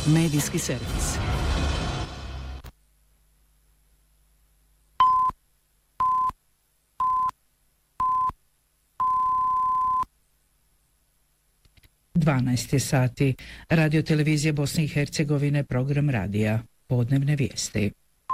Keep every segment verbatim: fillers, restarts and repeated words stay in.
Medijski servis. dvanaest je sati. Radio televizija Bosne i Hercegovine, program radija. Podnevne vijesti.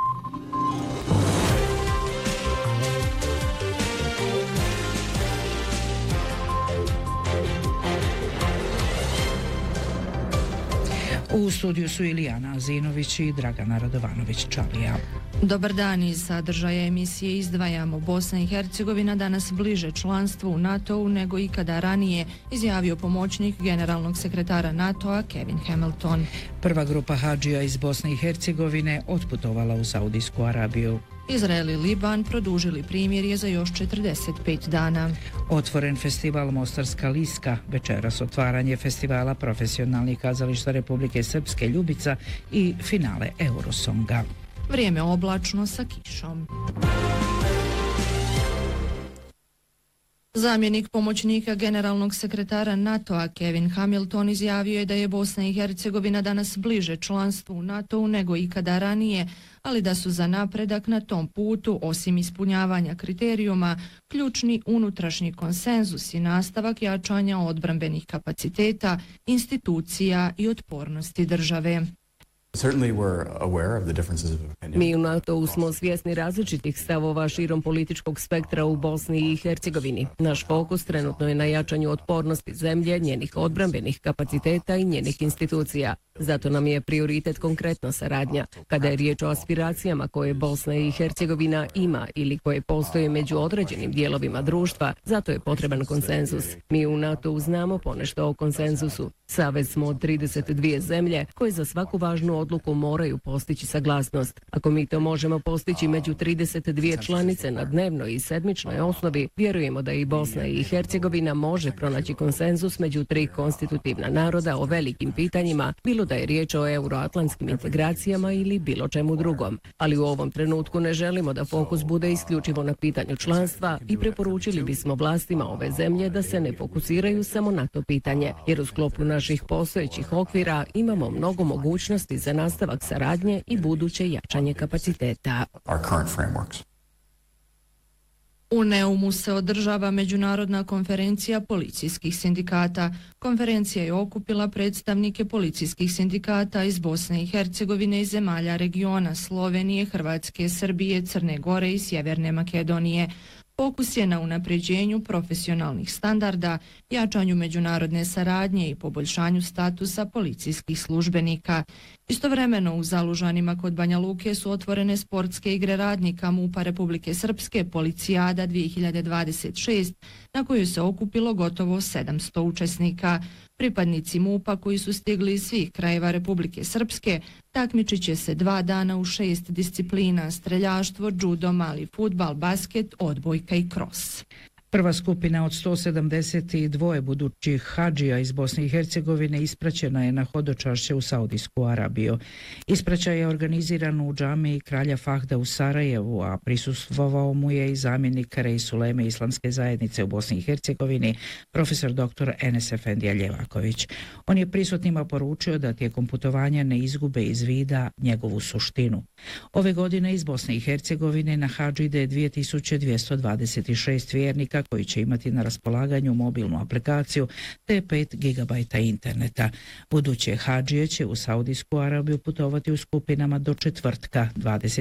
U studiju su Ilijana Azinović i Dragana Radovanović-Čalija. Dobar dan, iz sadržaja emisije izdvajamo. Bosna i Hercegovina danas bliže članstvu u NATO-u nego ikada ranije, izjavio pomoćnik generalnog sekretara NATO-a Kevin Hamilton. Prva grupa hadžija iz Bosne i Hercegovine otputovala u Saudijsku Arabiju. Izrael i Liban produžili primirje za još četrdeset pet dana. Otvoren festival Mostarska Liska, večeras otvaranje festivala profesionalnih kazališta Republike Srpske Ljubica i finale Eurosonga. Vrijeme oblačno sa kišom. Zamjenik pomoćnika generalnog sekretara NATO-a Kevin Hamilton izjavio je da je Bosna i Hercegovina danas bliže članstvu u NATO-u nego ikada ranije, ali da su za napredak na tom putu, osim ispunjavanja kriterijuma, ključni unutrašnji konsenzus i nastavak jačanja odbrambenih kapaciteta, institucija i otpornosti države. Mi u NATO-u smo svjesni različitih stavova širom političkog spektra u Bosni i Hercegovini. Naš fokus trenutno je na jačanju otpornosti zemlje, njenih odbrambenih kapaciteta i njenih institucija. Zato nam je prioritet konkretna saradnja. Kada je riječ o aspiracijama koje Bosna i Hercegovina ima ili koje postoje među određenim dijelovima društva, zato je potreban konsenzus. Mi u NATO-u znamo ponešto o konsenzusu. Savez smo od trideset dvije zemlje koje za svaku važnu odluku moraju postići saglasnost. Ako mi to možemo postići među trideset dvije članice na dnevnoj i sedmičnoj osnovi, vjerujemo da i Bosna i Hercegovina može pronaći konsenzus među tri konstitutivna naroda o velikim pitanjima, bilo da je riječ o euroatlantskim integracijama ili bilo čemu drugom. Ali u ovom trenutku ne želimo da fokus bude isključivo na pitanju članstva i preporučili bismo vlastima ove zemlje da se ne fokusiraju samo na to pitanje, jer u sklopu naših postojećih okvira imamo mnogo mogućnosti za nastavak saradnje i buduće jačanje kapaciteta. U Neumu se održava međunarodna konferencija policijskih sindikata. Konferencija je okupila predstavnike policijskih sindikata iz Bosne i Hercegovine i zemalja regiona Slovenije, Hrvatske, Srbije, Crne Gore i Sjeverne Makedonije. Fokus je na unapređenju profesionalnih standarda, jačanju međunarodne saradnje i poboljšanju statusa policijskih službenika. Istovremeno u Zalužanima kod Banja Luke su otvorene sportske igre radnika MUP-a Republike Srpske Policijada dvije hiljade dvadeset šest, na kojoj se okupilo gotovo sedamsto učesnika. Pripadnici MUP-a koji su stigli iz svih krajeva Republike Srpske takmičit će se dva dana u šest disciplina: streljaštvo, džudo, mali fudbal, basket, odbojka i kros. Prva skupina od sto sedamdeset dva budućih hadžija iz Bosne i Hercegovine ispraćena je na hodočašće u Saudijsku Arabiju. Ispraćaj je organiziran u džamiji Kralja Fahda u Sarajevu, a prisustvovao mu je i zamjenik Reis Uleme Islamske zajednice u Bosni i Hercegovini, profesor doktor Enes Efendija Ljevaković. On je prisutnima poručio da tijekom putovanja ne izgube iz vida njegovu suštinu. Ove godine iz Bosne i Hercegovine na hadži ide dvije tisuće dvjesto dvadeset šest vjernika koji će imati na raspolaganju mobilnu aplikaciju te pet gigabajta interneta. Buduće hadžije će u Saudijsku Arabiju putovati u skupinama do četvrtka dvadeset